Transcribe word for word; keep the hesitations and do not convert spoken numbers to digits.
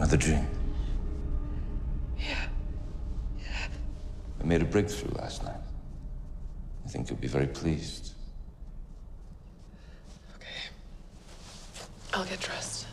Another dream? Yeah. Yeah. I made a breakthrough last night. I think you'll be very pleased. Okay. I'll get dressed.